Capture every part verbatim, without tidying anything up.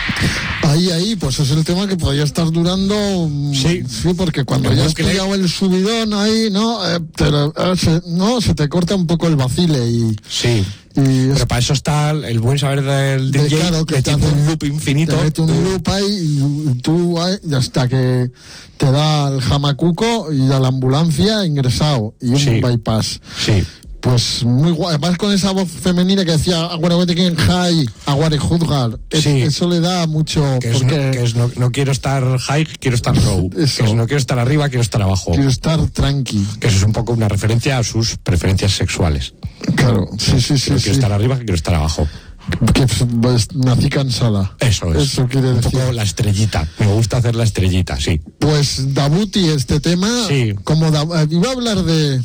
Ahí, ahí, pues es el tema que podría estar durando. Sí. Sí, porque cuando ya has pillado el subidón ahí, ¿no? Eh, te lo- eh, se, no, se te corta un poco el vacile y. Sí. y Pero para eso está el buen saber del de- D J, claro, que que te tiene hace- un loop infinito. Te mete un loop ahí y, y tú ahí, y hasta que te da el jamacuco y a la ambulancia ingresado y un Sí. bypass. Sí. Pues muy guay, además con esa voz femenina que decía Aguaragüete que en High, Aguare Juzgar, Sí. eso le da mucho. Que es, porque no, que es no, no quiero estar high, quiero estar low. Eso. Que es no quiero estar arriba, quiero estar abajo. quiero estar tranqui. Que eso es un poco una referencia a sus preferencias sexuales. Claro, sí, sí, sí. No sí. quiero estar arriba, que quiero estar abajo. Que pues, nací cansada. Eso es. Eso quiere un decir. poco la estrellita. Me gusta hacer la estrellita, sí. Pues Dabuti, este tema, Sí. como da, iba a hablar de,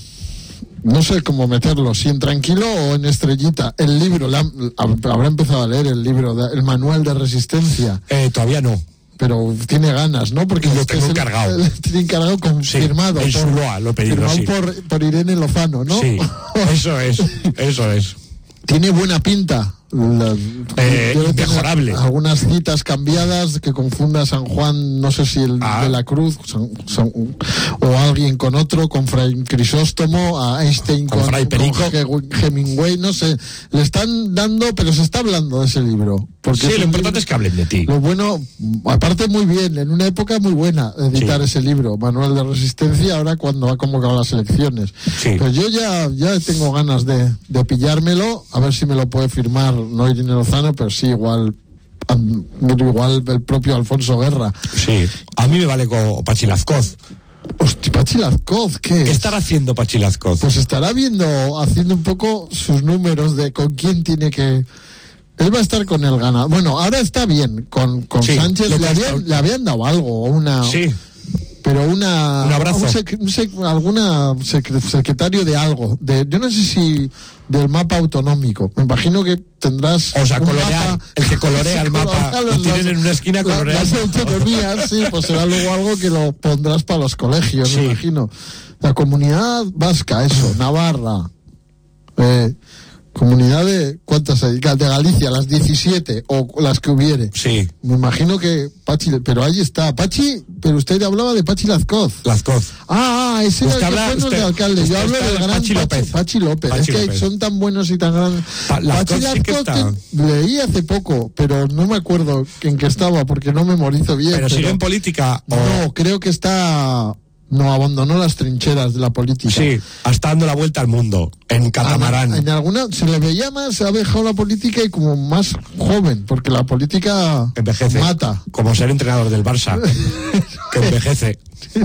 no sé cómo meterlo, si en tranquilo o en estrellita. El libro, la, habrá empezado a leer el libro, de- el manual de resistencia, Eh, todavía no. pero tiene ganas, ¿no? Porque Lo es que tengo es el- encargado. el- tiene encargado confirmado. en por, Zuloa lo he pedido, firmado sí. por, por Irene Lozano, ¿no? Sí, eso es, eso es. Tiene buena pinta. La- Eh, debe tener inmejorable. Algunas citas cambiadas que confunda San Juan, no sé si el Ah. de la Cruz San- San- o alguien con otro, con Fray Crisóstomo, a Einstein Con con, Fray Perico. con He- Hemingway, no sé. Le están dando, pero se está hablando de ese libro. Porque Sí, es lo un importante libro- es que hablen de ti. Lo bueno, aparte muy bien, en una época muy buena editar Sí. ese libro, Manual de Resistencia, ahora cuando ha convocado las elecciones. Sí. Pues yo ya, ya tengo ganas de, de pillármelo, a ver si me lo puede firmar, no Irene Lozano, pero sí igual, am- igual el propio Alfonso Guerra. Sí. A mí me vale con Pachi Lazcoz. Hostia, Pachi Lazcoz, ¿qué? ¿Qué es? estará haciendo Pachi Lazcoz? Pues estará viendo, haciendo un poco sus números de con quién tiene que... Él va a estar con el ganador. Bueno, ahora está bien, con, con Sí, Sánchez lo le que habían, está- le habían dado algo, una... Sí. Pero una... Un abrazo. un sec- un sec- alguna sec- secretario de algo, de yo no sé si del mapa autonómico. Me imagino que tendrás... O sea, un colorear, mapa- el que colorea el mapa, colorea lo los- tienen en una esquina la- coloreando. Las autonomías, sí, pues será luego algo que lo pondrás para los colegios, Sí. me imagino. La comunidad vasca, eso, Navarra, eh, comunidad de, ¿cuántas hay? De Galicia, las diecisiete, o las que hubiere. Sí. Me imagino que Pachi, pero ahí está, Pachi, pero usted hablaba de Pachi Lazcoz. Lazcoz. Ah, ah, ese era Usted el que habla- fue nuestro usted- alcalde. Yo usted hablo está del de gran Pachi Pachi, López. Pachi López. Pachi es que López. son tan buenos y tan grandes. Pa- Lazcoz Pachi sí que Lazcoz está. te- leí hace poco, pero no me acuerdo en qué estaba, porque no memorizo bien. Pero sigue en política. o- No, creo que está... No, abandonó las trincheras de la política. Sí, está dando la vuelta al mundo en catamarán. En alguna se le veía más, se ha dejado la política y como más joven, porque la política Envejece. mata. Como ser entrenador del Barça. Que envejece.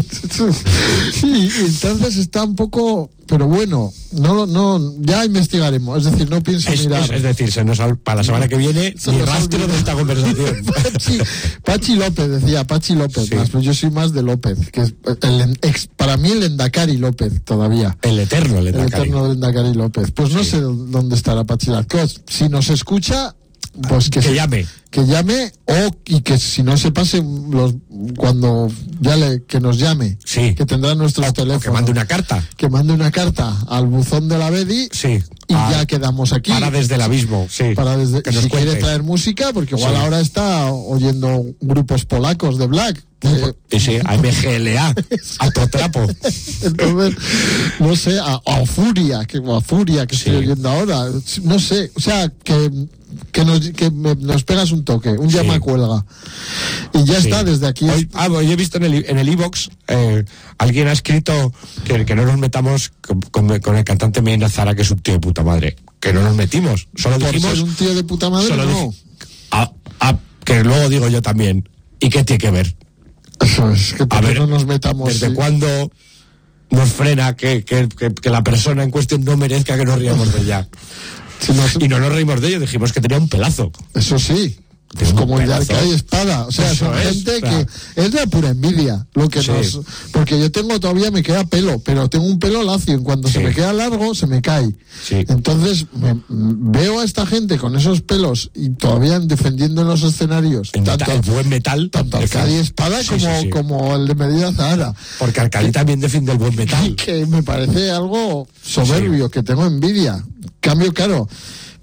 y, y entonces está un poco, pero bueno, no, lo- no, ya investigaremos. Es decir, no pienso Es, mirar. es- es decir, se nos, al- para la semana que viene, Se ni nos rastro olvida. de esta conversación. Pachi, Pachi López decía, Pachi López, Sí. más, pues yo soy más de López, que es el, ex, para mí el Endacari López todavía. El eterno, el El Endacari. eterno Endacari López. Pues no Sí. sé dónde estará Pachi Lazcoz. Si nos escucha, pues que, Que se- llame. que llame o y que si no se pase los cuando ya le que nos llame. Sí. Que tendrá nuestros O- o teléfonos. que mande una carta. Que mande una carta al buzón de la Bedi Sí. y Ah, ya quedamos aquí. Para desde el abismo, sí. Para desde, que nos si cuente. quiere traer música, porque igual Sí. ahora está oyendo grupos polacos de Black. Eh, Y sí, a M G L A, a Totrapo. Entonces, no sé, a, a Furia, que, a Furia que Sí. estoy oyendo ahora, no sé, o sea, que, que, nos, que me- nos pegas un toque, un Sí. llama cuelga. Y ya Sí. está, desde aquí. Hoy, ah, hoy he visto en el en el iVox, eh, alguien ha escrito que, que no nos metamos con, con- con el cantante Medina Zara, que es un tío de puta madre. Que no nos metimos. Solo por dijimos. ser un tío de puta madre, solo no. dij- ah, ah, que luego digo yo también. ¿Y qué tiene que ver? Eso es, que A por qué ver, no nos metamos. ¿desde sí. cuándo nos frena que, que, que, que la persona en cuestión no merezca que nos riamos de ella? Si nos- Y no nos reímos de ello, dijimos que tenía un pelazo. Eso sí. Pues Tengo un como el de pedazo. Arcade Espada, o sea, Eso son es, gente o sea. que es la pura envidia, lo que Sí. nos, porque yo tengo todavía me queda pelo, pero tengo un pelo lacio, en cuanto se Sí. me queda largo se me cae. Sí. Entonces me- m- veo a esta gente con esos pelos y todavía defendiendo en los escenarios, El, tanto, metal, el buen metal. tanto el Arcade Espada sí, como, sí, sí. como el de Medina Zahara. Porque Arcadi también defiende el buen metal. Que me parece algo soberbio, que tengo envidia. Cambio, claro,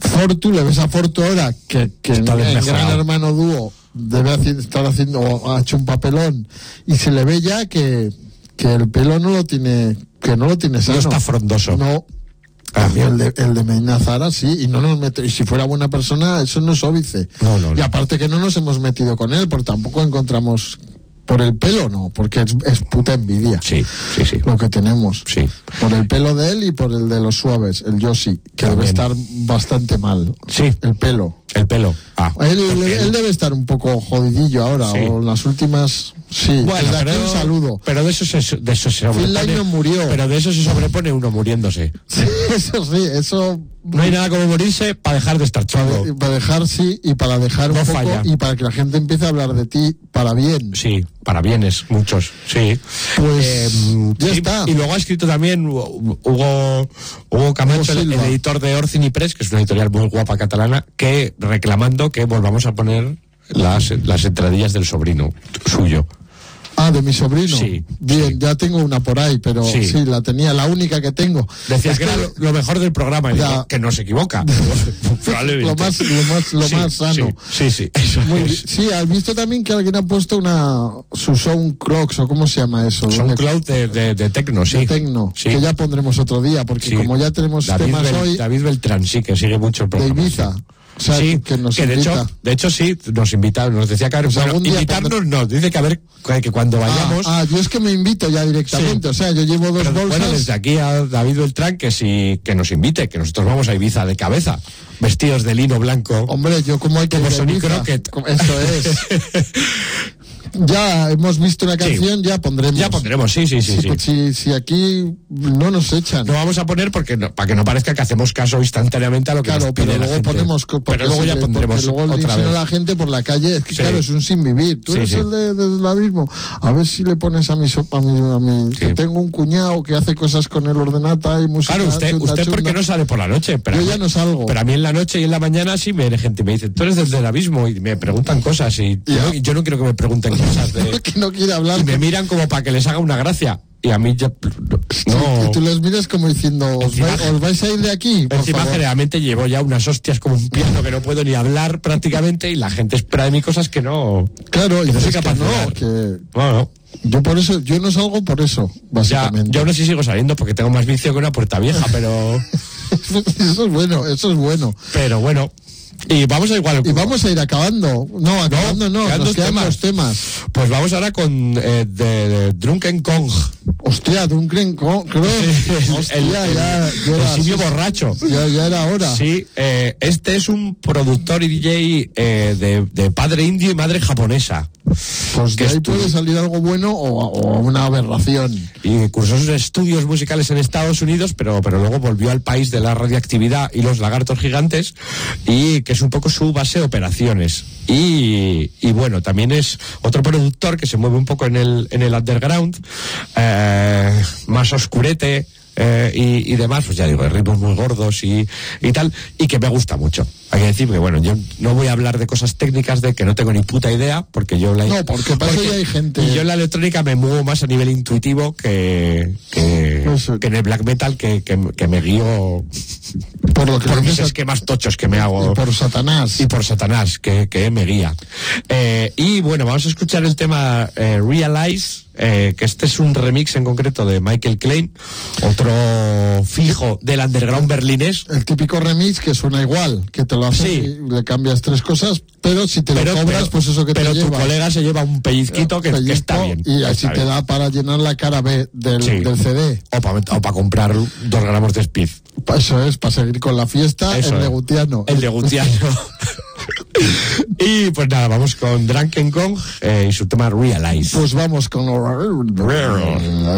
Fortu, le ves a Fortu ahora, que, que en, en Gran Hermano Dúo debe hacer, estar haciendo, o ha hecho un papelón, y se le ve ya que, que el pelo no lo tiene, que no lo tiene sano. No está frondoso. No. Ah, el de, el de Medina Zara sí, y no nos mete, y si fuera buena persona, eso no es óbice. No, no, no. Y aparte que no nos hemos metido con él, porque tampoco encontramos. Por el pelo no, porque es, es puta envidia. Sí, sí, sí. Lo que tenemos. Sí. Por el pelo de él y por el de los suaves, el Yoshi, que También. debe estar bastante mal. Sí. El pelo. El pelo. Ah. Él, él, él debe estar un poco jodidillo ahora, Sí. o en las últimas. Sí, Bueno, desde aquí pero, un saludo. pero de eso se, de eso se sobrepone. Phil Lynott murió. Pero de eso se sobrepone uno muriéndose. Sí, eso sí, eso. No hay nada como morirse para dejar de estar Para, chungo. para dejar sí, y para dejar No un poco, falla. y para que la gente empiece a hablar de ti para bien. Sí, para bienes, muchos, sí. Pues Eh, ya sí, está. Y luego ha escrito también Hugo, Hugo Camacho, Hugo el, el Silva. editor de Orcini Press, que es una editorial muy guapa catalana, que reclamando que volvamos a poner las, las entradillas del sobrino suyo. Ah, de mi sobrino. Sí, Bien, sí. ya tengo una por ahí, pero sí, Sí. la tenía, la única que tengo. Decía Es que era lo, lo mejor del programa, y Ya. digo, que no se equivoca. Probablemente. lo más, lo más, lo Sí, más sano. Sí, sí, sí, eso Muy es. bien. Sí, has visto también que alguien ha puesto una su SoundCloud, o cómo se llama eso. Son Donde- cloud de, de, de tecno, sí. de Tecno, Sí. que ya pondremos otro día, porque Sí. como ya tenemos David temas Bel- hoy David Beltrán, sí, que sigue mucho el de programa. Ibiza. sí. O sea, sí, que nos de invita. hecho, de hecho sí, nos invita, nos decía que a ver, Pues bueno, algún día invitarnos pondré- no, dice que a ver, que que cuando vayamos, Ah, ah, yo es que me invito ya directamente, Sí. o sea, yo llevo dos pero bolsas. bueno, desde aquí a David Beltrán que sí, que nos invite, que nosotros vamos a Ibiza de cabeza, vestidos de lino blanco. Hombre, yo como hay que Como ir a Sonny Ibiza, Crockett. como- Eso es. Ya hemos visto una canción, ya pondremos. Ya pondremos, sí, sí, sí, Si, sí. pues, si, si aquí no nos echan. No vamos a poner porque no, para que no parezca que hacemos caso instantáneamente a lo que nos Claro, pide pero la luego gente. ponemos. co- porque Pero luego se ya le- pondremos porque luego le otra dicen vez. a la gente por la calle, es que Sí. claro, es un sin vivir. Tú Sí, eres sí. el de- del abismo. A ver si le pones a mi. so- A mi, a mi Sí. que tengo un cuñado que hace cosas con el ordenata y música. Claro, usted, chunda, usted porque chunda. no sale por la noche, pero Yo a mí- ya no salgo. Pero a mí en la noche y en la mañana sí me viene gente y me dice, tú eres desde el abismo, y me preguntan cosas y yo, Ya. no- yo no quiero que me pregunten cosas de, que no quiere hablar. y me miran como para que les haga una gracia y a mí ya no. Y tú les miras como diciendo, ¿os Encima- vais, os vais a ir de aquí? Por Encima favor. generalmente llevo ya unas hostias como un piano que no puedo ni hablar prácticamente y la gente espera de mí cosas que no. Claro, y no soy dices que capaz de no, dar. que Bueno, yo por eso, yo no salgo por eso, ya, básicamente. yo aún así sigo saliendo porque tengo más vicio que una puerta vieja, pero Eso es bueno, eso es bueno. pero bueno. Y vamos a igual. Y vamos a ir acabando. No, acabando no, quedan nos dos quedan temas. dos temas. Pues vamos ahora con eh, de, de Drunken Kong. Hostia, Duncan, creo. Hostia, el, ya, el, ya era el simio así. borracho. Ya, ya era hora. Sí, eh, este es un productor y D J eh, de, de padre indio y madre japonesa. Pues de que ahí estuvo- puede salir algo bueno o, o una aberración. Y cursó sus estudios musicales en Estados Unidos, pero, pero luego volvió al país de la radioactividad y los lagartos gigantes, y que es un poco su base de operaciones. Y, y bueno, también es otro productor que se mueve un poco en el, en el underground, eh, más oscurete. Eh, y, y demás, pues ya digo, de ritmos muy gordos y, y tal, y que me gusta mucho. Hay que decir que, bueno, yo no voy a hablar de cosas técnicas de que no tengo ni puta idea, porque yo la... No, porque para eso ya hay gente. Y yo en la electrónica me muevo más a nivel intuitivo que, que, Eso. que en el black metal, que, que, que me guío Por lo que por mis dices, esquemas tochos que me hago. y por Satanás. Y por Satanás, que, que me guía. Eh, y bueno, vamos a escuchar el tema eh, Realize, eh, que este es un remix en concreto de Michael Klein, otro fijo del underground berlinés. El típico remix que suena igual, que te lo haces Sí. y le cambias tres cosas, pero si te Pero, lo cobras, pero- pues eso que pero te tu lleva. colega se lleva un pellizquito que, que Pellizco, está bien. Y así está te bien. da para llenar la cara B del, Sí. del C D. O para comprar dos gramos de speed. Pa- Eso es, para seguir con la fiesta, Eso el es. de Gutiano. El de Gutiano. Y pues nada, vamos con Drunken Kong eh, y su tema Realize. Pues vamos con...